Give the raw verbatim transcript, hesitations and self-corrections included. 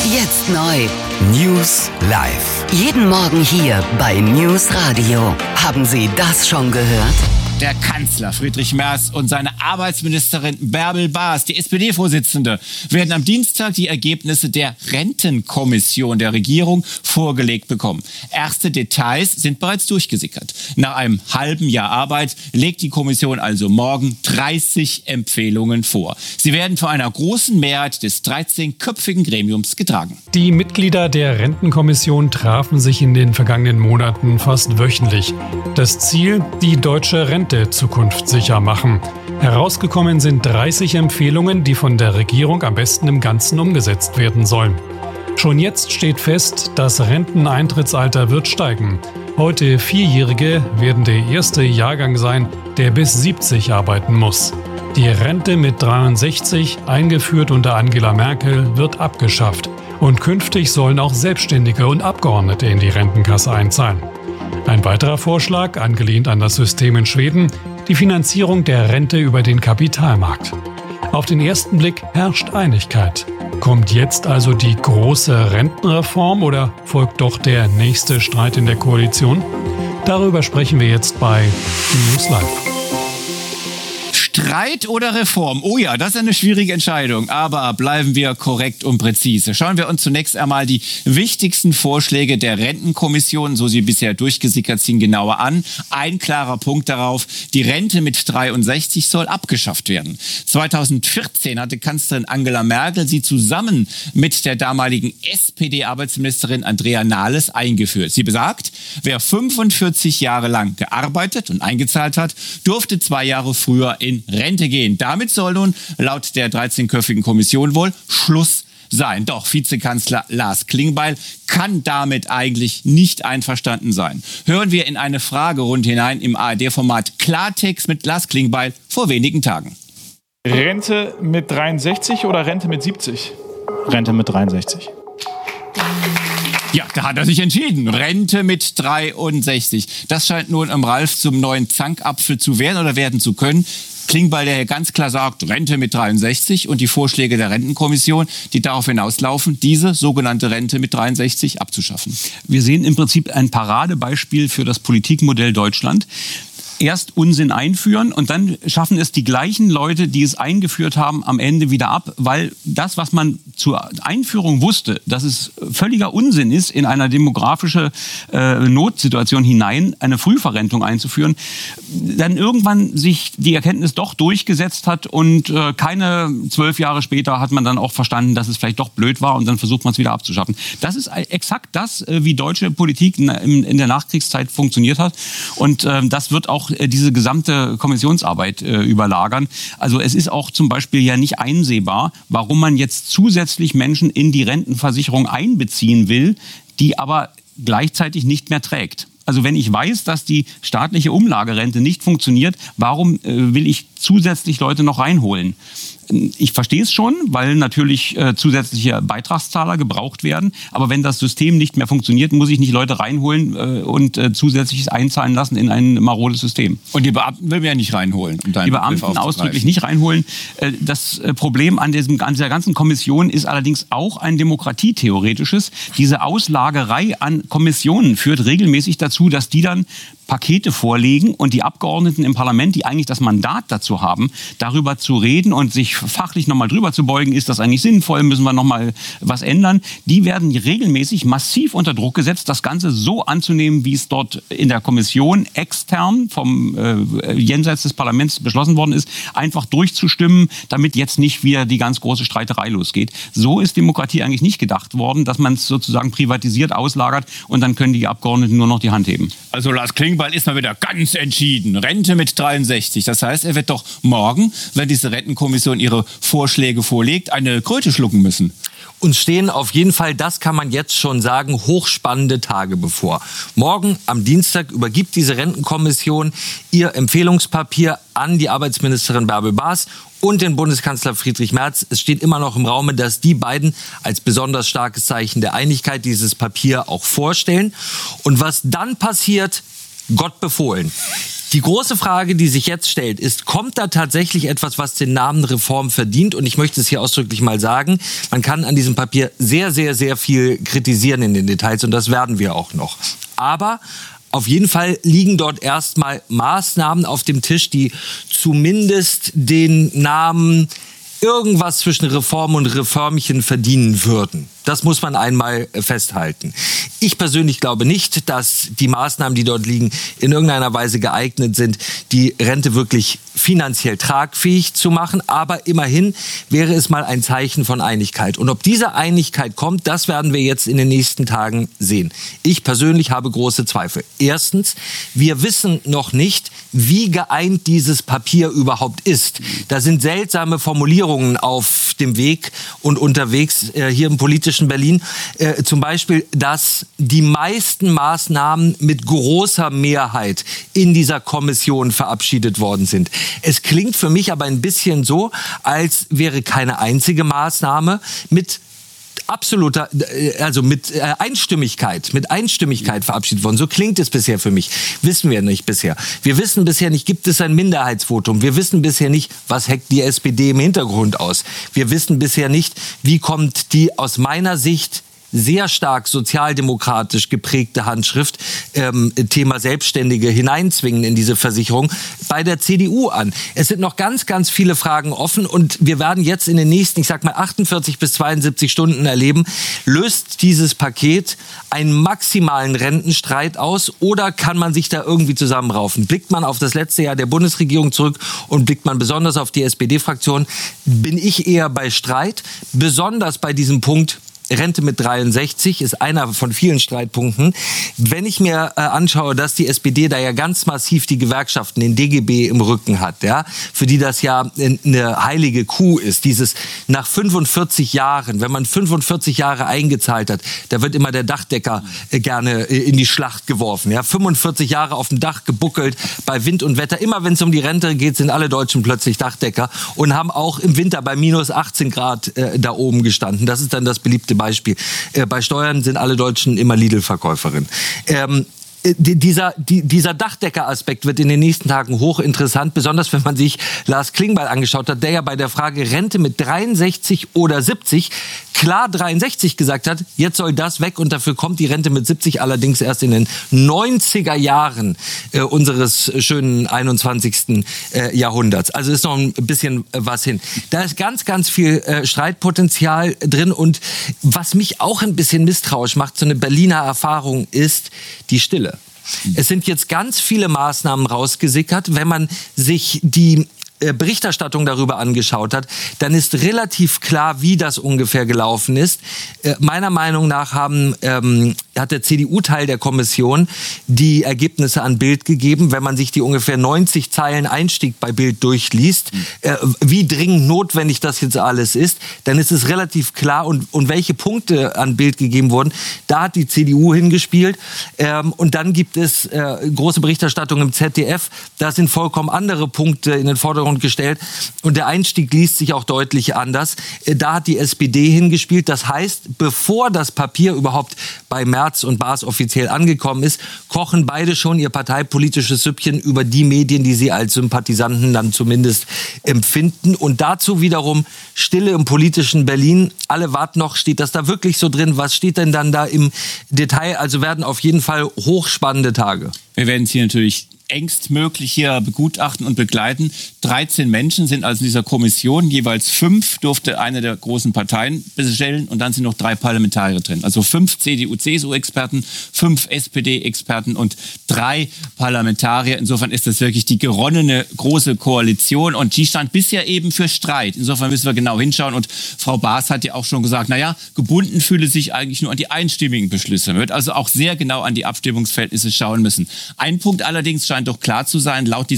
Jetzt neu. News live. Jeden Morgen hier bei News Radio. Haben Sie das schon gehört? Der Kanzler Friedrich Merz und seine Arbeitsministerin Bärbel Baas, die S P D-Vorsitzende, werden am Dienstag die Ergebnisse der Rentenkommission der Regierung vorgelegt bekommen. Erste Details sind bereits durchgesickert. Nach einem halben Jahr Arbeit legt die Kommission also morgen dreißig Empfehlungen vor. Sie werden von einer großen Mehrheit des dreizehnköpfigen Gremiums getragen. Die Mitglieder der Rentenkommission trafen sich in den vergangenen Monaten fast wöchentlich. Das Ziel, die deutsche Rente zukunftssicher machen. Herausgekommen sind dreißig Empfehlungen, die von der Regierung am besten im Ganzen umgesetzt werden sollen. Schon jetzt steht fest, das Renteneintrittsalter wird steigen. Heute Vierjährige werden der erste Jahrgang sein, der bis siebzig arbeiten muss. Die Rente mit dreiundsechzig, eingeführt unter Angela Merkel, wird abgeschafft. Und künftig sollen auch Selbstständige und Abgeordnete in die Rentenkasse einzahlen. Ein weiterer Vorschlag, angelehnt an das System in Schweden, die Finanzierung der Rente über den Kapitalmarkt. Auf den ersten Blick herrscht Einigkeit. Kommt jetzt also die große Rentenreform oder folgt doch der nächste Streit in der Koalition? Darüber sprechen wir jetzt bei News Live. Streit oder Reform? Oh ja, das ist eine schwierige Entscheidung. Aber bleiben wir korrekt und präzise. Schauen wir uns zunächst einmal die wichtigsten Vorschläge der Rentenkommission, so sie bisher durchgesickert sind, genauer an. Ein klarer Punkt darauf: Die Rente mit dreiundsechzig soll abgeschafft werden. zweitausendvierzehn hatte Kanzlerin Angela Merkel sie zusammen mit der damaligen S P D-Arbeitsministerin Andrea Nahles eingeführt. Sie besagt, wer fünfundvierzig Jahre lang gearbeitet und eingezahlt hat, durfte zwei Jahre früher in Rente gehen. Damit soll nun laut der dreizehnköpfigen Kommission wohl Schluss sein. Doch Vizekanzler Lars Klingbeil kann damit eigentlich nicht einverstanden sein. Hören wir in eine Fragerunde hinein im A R D-Format Klartext mit Lars Klingbeil vor wenigen Tagen. Rente mit dreiundsechzig oder Rente mit siebzig? Rente mit dreiundsechzig. Ja, da hat er sich entschieden. Rente mit dreiundsechzig. Das scheint nun im Ralf zum neuen Zankapfel zu werden oder werden zu können. Klingbeil, der hier ganz klar sagt, Rente mit dreiundsechzig, und die Vorschläge der Rentenkommission, die darauf hinauslaufen, diese sogenannte Rente mit dreiundsechzig abzuschaffen. Wir sehen im Prinzip ein Paradebeispiel für das Politikmodell Deutschland. Erst Unsinn einführen und dann schaffen es die gleichen Leute, die es eingeführt haben, am Ende wieder ab, weil das, was man zur Einführung wusste, dass es völliger Unsinn ist, in einer demografische äh, Notsituation hinein eine Frühverrentung einzuführen, dann irgendwann sich die Erkenntnis doch durchgesetzt hat und äh, keine zwölf Jahre später hat man dann auch verstanden, dass es vielleicht doch blöd war und dann versucht man es wieder abzuschaffen. Das ist exakt das, äh, wie deutsche Politik in, in der Nachkriegszeit funktioniert hat, und äh, das wird auch diese gesamte Kommissionsarbeit äh, überlagern. Also es ist auch zum Beispiel ja nicht einsehbar, warum man jetzt zusätzlich Menschen in die Rentenversicherung einbeziehen will, die aber gleichzeitig nicht mehr trägt. Also wenn ich weiß, dass die staatliche Umlagerente nicht funktioniert, warum äh, will ich zusätzlich Leute noch reinholen? Ich verstehe es schon, weil natürlich äh, zusätzliche Beitragszahler gebraucht werden. Aber wenn das System nicht mehr funktioniert, muss ich nicht Leute reinholen äh, und äh, zusätzliches einzahlen lassen in ein marodes System. Und die Beamten will man ja nicht reinholen. Um die Beamten ausdrücklich nicht reinholen. Äh, das äh, Problem an, diesem, an dieser ganzen Kommission ist allerdings auch ein demokratietheoretisches. Diese Auslagerei an Kommissionen führt regelmäßig dazu, dass die dann Pakete vorlegen und die Abgeordneten im Parlament, die eigentlich das Mandat dazu haben, darüber zu reden und sich fachlich nochmal drüber zu beugen, ist das eigentlich sinnvoll, müssen wir nochmal was ändern, die werden regelmäßig massiv unter Druck gesetzt, das Ganze so anzunehmen, wie es dort in der Kommission extern vom äh, jenseits des Parlaments beschlossen worden ist, einfach durchzustimmen, damit jetzt nicht wieder die ganz große Streiterei losgeht. So ist Demokratie eigentlich nicht gedacht worden, dass man es sozusagen privatisiert auslagert und dann können die Abgeordneten nur noch die Hand heben. Also Lars Klingbeil ist mal wieder ganz entschieden. Rente mit dreiundsechzig. Das heißt, er wird doch morgen, wenn diese Rentenkommission ihre Vorschläge vorlegt, eine Kröte schlucken müssen. Uns stehen auf jeden Fall, das kann man jetzt schon sagen, hochspannende Tage bevor. Morgen am Dienstag übergibt diese Rentenkommission ihr Empfehlungspapier an die Arbeitsministerin Bärbel Baas und den Bundeskanzler Friedrich Merz. Es steht immer noch im Raume, dass die beiden als besonders starkes Zeichen der Einigkeit dieses Papier auch vorstellen. Und was dann passiert, Gott befohlen. Die große Frage, die sich jetzt stellt, ist, kommt da tatsächlich etwas, was den Namen Reform verdient? Und ich möchte es hier ausdrücklich mal sagen, man kann an diesem Papier sehr, sehr, sehr viel kritisieren in den Details und das werden wir auch noch. Aber auf jeden Fall liegen dort erstmal Maßnahmen auf dem Tisch, die zumindest den Namen irgendwas zwischen Reform und Reformchen verdienen würden. Das muss man einmal festhalten. Ich persönlich glaube nicht, dass die Maßnahmen, die dort liegen, in irgendeiner Weise geeignet sind, die Rente wirklich finanziell tragfähig zu machen. Aber immerhin wäre es mal ein Zeichen von Einigkeit. Und ob diese Einigkeit kommt, das werden wir jetzt in den nächsten Tagen sehen. Ich persönlich habe große Zweifel. Erstens, wir wissen noch nicht, wie geeint dieses Papier überhaupt ist. Da sind seltsame Formulierungen auf dem Weg und unterwegs äh, hier im politischen Berlin. Äh, zum Beispiel, dass die meisten Maßnahmen mit großer Mehrheit in dieser Kommission verabschiedet worden sind. Es klingt für mich aber ein bisschen so, als wäre keine einzige Maßnahme mit absoluter, also mit Einstimmigkeit, mit Einstimmigkeit verabschiedet worden. So klingt es bisher für mich. Wissen wir nicht bisher. Wir wissen bisher nicht, gibt es ein Minderheitsvotum. Wir wissen bisher nicht, was hackt die S P D im Hintergrund aus. Wir wissen bisher nicht, wie kommt die aus meiner Sicht sehr stark sozialdemokratisch geprägte Handschrift, ähm, Thema Selbstständige hineinzwingen in diese Versicherung, bei der C D U an. Es sind noch ganz, ganz viele Fragen offen und wir werden jetzt in den nächsten, ich sag mal, achtundvierzig bis zweiundsiebzig Stunden erleben, löst dieses Paket einen maximalen Rentenstreit aus oder kann man sich da irgendwie zusammenraufen? Blickt man auf das letzte Jahr der Bundesregierung zurück und blickt man besonders auf die S P D-Fraktion, bin ich eher bei Streit, besonders bei diesem Punkt, Rente mit dreiundsechzig ist einer von vielen Streitpunkten. Wenn ich mir äh, anschaue, dass die S P D da ja ganz massiv die Gewerkschaften, den D G B im Rücken hat, ja, für die das ja eine heilige Kuh ist, dieses nach fünfundvierzig Jahren, wenn man fünfundvierzig Jahre eingezahlt hat, da wird immer der Dachdecker äh, gerne äh, in die Schlacht geworfen, ja, fünfundvierzig Jahre auf dem Dach gebuckelt bei Wind und Wetter. Immer wenn es um die Rente geht, sind alle Deutschen plötzlich Dachdecker und haben auch im Winter bei minus achtzehn Grad äh, da oben gestanden. Das ist dann das beliebte Beispiel. Äh, bei Steuern sind alle Deutschen immer Lidl-Verkäuferin. Ähm, Dieser, die, dieser Dachdecker-Aspekt wird in den nächsten Tagen hochinteressant, besonders wenn man sich Lars Klingbeil angeschaut hat, der ja bei der Frage Rente mit dreiundsechzig oder siebzig klar dreiundsechzig gesagt hat, jetzt soll das weg und dafür kommt die Rente mit siebzig allerdings erst in den neunziger Jahren äh, unseres schönen einundzwanzigsten Äh, Jahrhunderts. Also ist noch ein bisschen äh, was hin. Da ist ganz, ganz viel äh, Streitpotenzial drin und was mich auch ein bisschen misstrauisch macht, so eine Berliner Erfahrung ist die Stille. Es sind jetzt ganz viele Maßnahmen rausgesickert. Wenn man sich die Berichterstattung darüber angeschaut hat, dann ist relativ klar, wie das ungefähr gelaufen ist. Äh, meiner Meinung nach haben, ähm, hat der C D U-Teil der Kommission die Ergebnisse an Bild gegeben. Wenn man sich die ungefähr neunzig Zeilen Einstieg bei Bild durchliest, äh, wie dringend notwendig das jetzt alles ist, dann ist es relativ klar und, und welche Punkte an Bild gegeben wurden, da hat die C D U hingespielt. Ähm, und dann gibt es äh, große Berichterstattung im Z D F, da sind vollkommen andere Punkte in den Vordergrund gestellt und der Einstieg liest sich auch deutlich anders. Da hat die S P D hingespielt. Das heißt, bevor das Papier überhaupt bei Merz und Baas offiziell angekommen ist, kochen beide schon ihr parteipolitisches Süppchen über die Medien, die sie als Sympathisanten dann zumindest empfinden. Und dazu wiederum Stille im politischen Berlin. Alle warten noch, steht das da wirklich so drin? Was steht denn dann da im Detail? Also werden auf jeden Fall hochspannende Tage. Wir werden es hier natürlich engstmöglich hier begutachten und begleiten. dreizehn Menschen sind also in dieser Kommission, jeweils fünf durfte eine der großen Parteien bestellen und dann sind noch drei Parlamentarier drin. Also fünf C D U C S U-Experten, fünf S P D-Experten und drei Parlamentarier. Insofern ist das wirklich die geronnene große Koalition und die stand bisher eben für Streit. Insofern müssen wir genau hinschauen und Frau Baas hat ja auch schon gesagt, naja, gebunden fühle sich eigentlich nur an die einstimmigen Beschlüsse. Man wird also auch sehr genau an die Abstimmungsverhältnisse schauen müssen. Ein Punkt allerdings scheint doch klar zu sein, laut